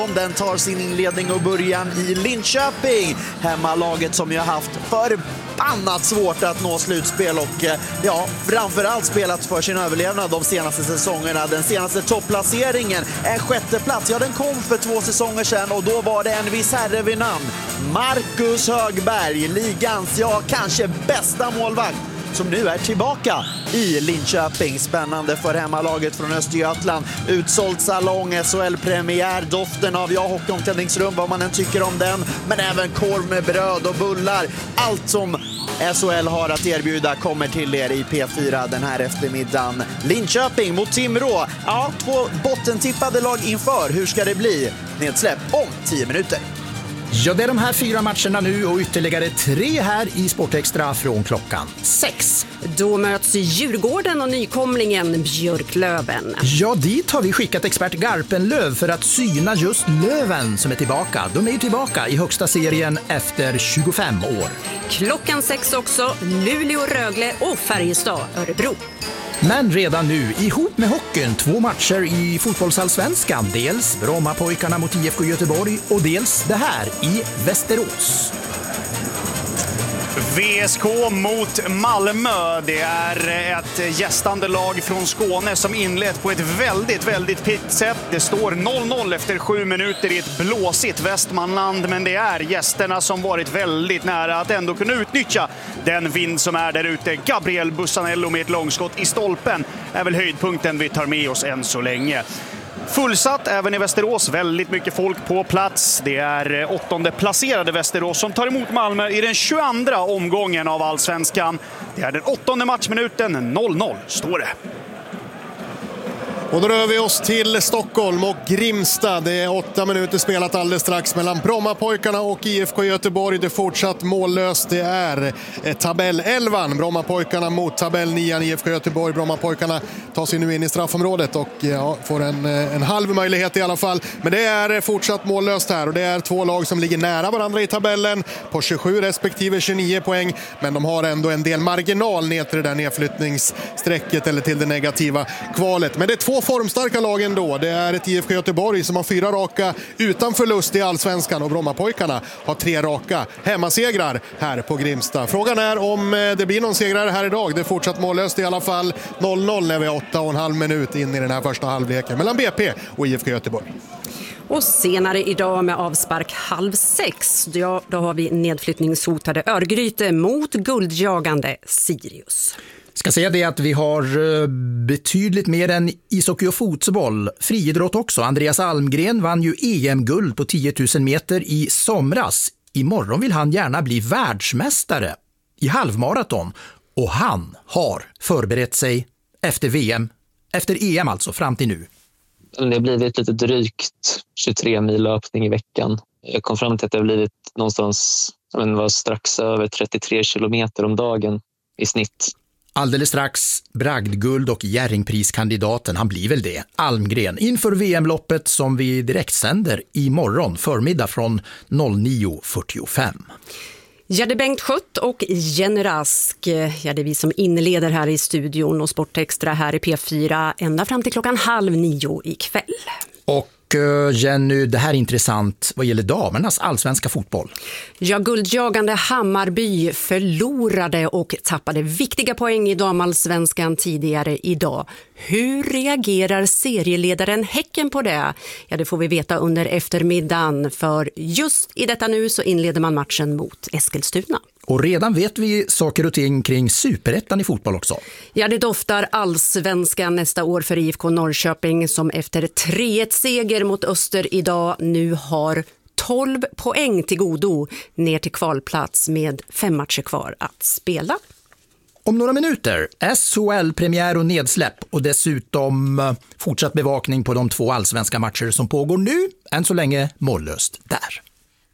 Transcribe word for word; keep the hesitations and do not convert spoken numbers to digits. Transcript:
Den tar sin inledning och början i Linköping. Hemmalaget som ju har haft förbannat svårt att nå slutspel och ja, framförallt spelat för sin överlevnad de senaste säsongerna. Den senaste topplaceringen, en sjätteplats, ja den kom för två säsonger sedan och då var det en viss herre vid namn Marcus Högberg, ligans, ja kanske bästa målvakt, som nu är tillbaka i Linköping. Spännande för hemmalaget från Östergötland. Utsåld salong, S H L-premiär, doften av ja, hockeyomklädningsrum, vad man än tycker om den. Men även korv med bröd och bullar. Allt som S H L har att erbjuda kommer till er i P fyra den här eftermiddagen. Linköping mot Timrå. Ja, två bottentippade lag inför. Hur ska det bli? Nedsläpp om tio minuter. Ja, det är de här fyra matcherna nu och ytterligare tre här i Sportextra från klockan sex. Då möts Djurgården och nykomlingen Björklöven. Ja, dit har vi skickat expert Garpenlöv för att syna just Löven som är tillbaka. De är ju tillbaka i högsta serien efter tjugofem år. Klockan sex också, Luleå, Rögle och Färjestad, Örebro. Men redan nu, ihop med hockeyn, två matcher i fotbollsallsvenskan. Dels Brommapojkarna mot I F K Göteborg och dels det här i Västerås. V S K mot Malmö. Det är ett gästande lag från Skåne som inlett på ett väldigt, väldigt pitt sätt. Det står noll noll efter sju minuter i ett blåsigt Västmanland. Men det är gästerna som varit väldigt nära att ändå kunna utnyttja den vind som är där ute. Gabriel Bussanello med ett långskott i stolpen är väl höjdpunkten vi tar med oss än så länge. Fullsatt även i Västerås, väldigt mycket folk på plats. Det är åttonde placerade Västerås som tar emot Malmö i den tjugoandra omgången av Allsvenskan. Det är den åttonde matchminuten, noll noll står det. Och då rör vi oss till Stockholm och Grimsta. Det är åtta minuter spelat alldeles strax mellan Brommapojkarna och I F K Göteborg. Det är fortsatt mållöst. Det är tabellelvan. Brommapojkarna mot tabellnian I F K Göteborg. Brommapojkarna tar sig nu in i straffområdet och ja, får en, en halv möjlighet i alla fall. Men det är fortsatt mållöst här och det är två lag som ligger nära varandra i tabellen på tjugosju respektive tjugonio poäng. Men de har ändå en del marginal ner till det där nedflyttningssträcket eller till det negativa kvalet. Men det är två formstarka lag ändå. Det är ett I F K Göteborg som har fyra raka utan förlust i Allsvenskan och Brommapojkarna har tre raka hemmasegrar här på Grimsta. Frågan är om det blir någon segrare här idag. Det är fortsatt mållöst i alla fall. noll noll när vi är åtta och en halv minut in i den här första halvleken mellan B P och I F K Göteborg. Och senare idag med avspark halv sex, ja, då har vi nedflyttningshotade Örgryte mot guldjagande Sirius. Ska säga det att vi har betydligt mer än ishockey och fotboll. Friidrott också. Andreas Almgren vann ju E M-guld på tio tusen meter i somras. Imorgon vill han gärna bli världsmästare i halvmaraton. Och han har förberett sig efter V M, efter E M alltså, fram till nu. Det har blivit lite drygt tjugotre mil löpning i veckan. Jag kom fram till att det har blivit någonstans, jag vet, var strax över trettiotre kilometer om dagen i snitt. Alldeles strax bragdguld och Jerringpriskandidaten, han blir väl det, Almgren, inför V M-loppet som vi direkt sänder imorgon förmiddag från nio fyrtiofem. Ja, det är Bengt Schött och Jenny Rask. Ja, det är vi som inleder här i studion och Sportextra här i P fyra ända fram till klockan halv nio ikväll. Och Jenny, det här är intressant vad gäller damernas allsvenska fotboll. Ja, guldjagande Hammarby förlorade och tappade viktiga poäng i damallsvenskan tidigare idag. Hur reagerar serieledaren Häcken på det? Ja, det får vi veta under eftermiddagen, för just i detta nu så inleder man matchen mot Eskilstuna. Och redan vet vi saker och ting kring superettan i fotboll också. Ja, det doftar allsvenskan nästa år för I F K Norrköping som efter tre ett seger mot Öster idag nu har tolv poäng till godo ner till kvalplats med fem matcher kvar att spela. Om några minuter S H L-premiär och nedsläpp och dessutom fortsatt bevakning på de två allsvenska matcher som pågår nu. Än så länge mållöst där.